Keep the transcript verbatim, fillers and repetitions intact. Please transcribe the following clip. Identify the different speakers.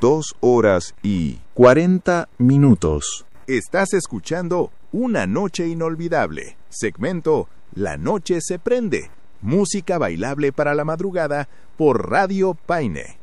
Speaker 1: dos horas y cuarenta minutos. Estás escuchando Una Noche Inolvidable, segmento La Noche se Prende, música bailable para la madrugada por Radio Paine.